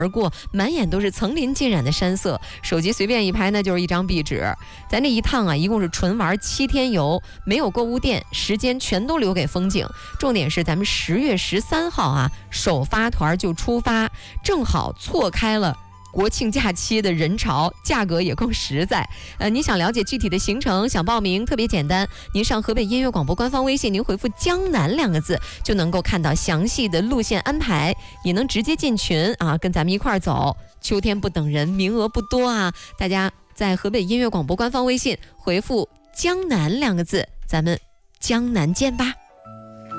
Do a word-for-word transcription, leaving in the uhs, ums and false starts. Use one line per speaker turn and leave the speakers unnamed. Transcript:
而过，满眼都是层林尽染的山色，手机随便一拍呢就是一张壁纸。咱这一趟啊，一共是纯玩七天游，没有购物店，时间全都留给风景。重点是咱们十月十三号啊，首发团就出发，正好错开了国庆假期的人潮，价格也更实在。呃，你想了解具体的行程，想报名，特别简单，您上河北音乐广播官方微信，您回复江南两个字，就能够看到详细的路线安排，也能直接进群啊，跟咱们一块儿走。秋天不等人，名额不多啊，大家在河北音乐广播官方微信回复江南两个字，咱们江南见吧。